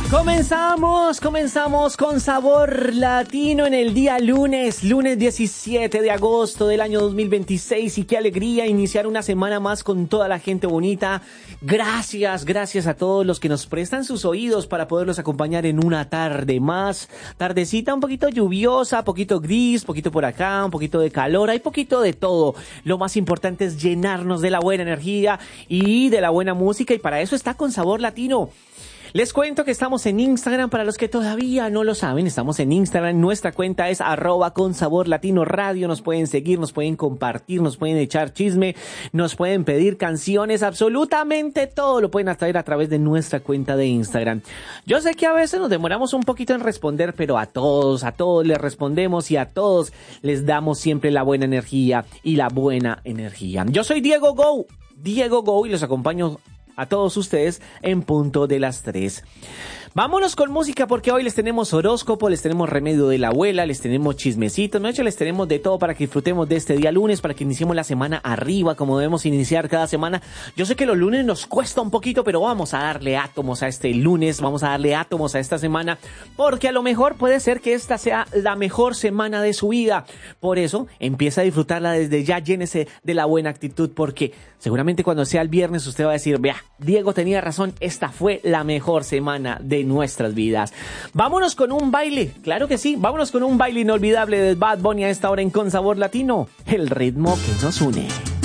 Comenzamos con Sabor Latino en el día lunes 17 de agosto del año 2026 y qué alegría iniciar una semana más con toda la gente bonita. Gracias a todos los que nos prestan sus oídos para poderlos acompañar en una tarde más. Tardecita un poquito lluviosa, poquito gris, poquito por acá, un poquito de calor, hay poquito de todo. Lo más importante es llenarnos de la buena energía y de la buena música y para eso está con Sabor Latino. Les cuento que estamos en Instagram, para los que todavía no lo saben, estamos en Instagram, nuestra cuenta es @consaborlatinoradio, nos pueden seguir, nos pueden compartir, nos pueden echar chisme, nos pueden pedir canciones, absolutamente todo lo pueden hacer a través de nuestra cuenta de Instagram. Yo sé que a veces nos demoramos un poquito en responder, pero a todos les respondemos y a todos les damos siempre la buena energía y la buena energía. Yo soy Diego Go y los acompaño a todos ustedes en punto de las 3. Vámonos con música porque hoy les tenemos horóscopo, les tenemos remedio de la abuela, les tenemos chismecitos, de hecho les tenemos de todo para que disfrutemos de este día lunes, para que iniciemos la semana arriba como debemos iniciar cada semana. Yo sé que los lunes nos cuesta un poquito, pero vamos a darle átomos a este lunes, vamos a darle átomos a esta semana, porque a lo mejor puede ser que esta sea la mejor semana de su vida. Por eso empieza a disfrutarla desde ya, llénese de la buena actitud, porque seguramente cuando sea el viernes usted va a decir, vea, Diego tenía razón, esta fue la mejor semana de nuestras vidas. Vámonos con un baile, claro que sí, vámonos con un baile inolvidable de Bad Bunny a esta hora en Con Sabor Latino, el ritmo que nos une.